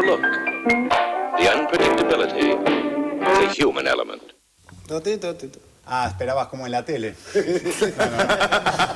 look. The unpredictability, the human element. Ah, esperabas como en la tele. No.